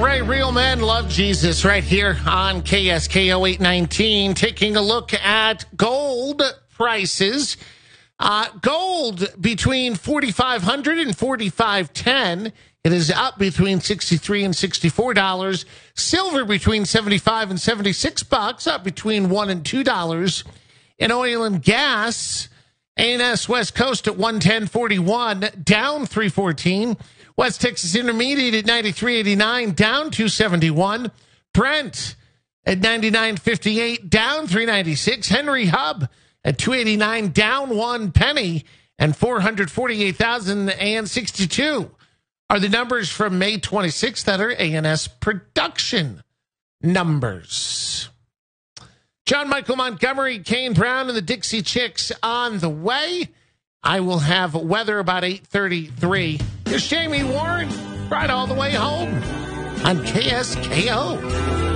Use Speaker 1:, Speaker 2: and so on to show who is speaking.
Speaker 1: Ray, Real Men Love Jesus, right here on KSKO 819. Taking a look at gold prices. Gold between $4,500 and $4,510. It is up between $63 and $64. Silver between $75 and $76, up between $1 and $2. And oil and gas, A&S West Coast at 110.41, down 3.14. West Texas Intermediate at 93.89, down 2.71. Brent at 99.58, down 3.96. Henry Hub at 2.89, down 1 penny, and 448,062 are the numbers from May 26th that are A&S production numbers. John Michael Montgomery, Kane Brown, and the Dixie Chicks on the way. I will have weather about 8:33. Here's Jamie Warren, right all the way home on KSKO.